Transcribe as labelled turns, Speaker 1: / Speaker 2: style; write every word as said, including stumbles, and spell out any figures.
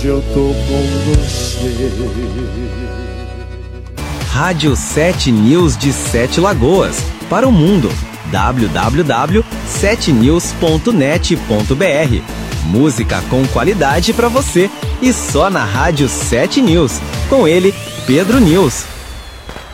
Speaker 1: Eu tô com você.
Speaker 2: Rádio sete News de Sete Lagoas, para o mundo. w w w ponto sete news ponto net ponto b r. Música com qualidade para você e só na Rádio sete News. Com ele, Pedro News.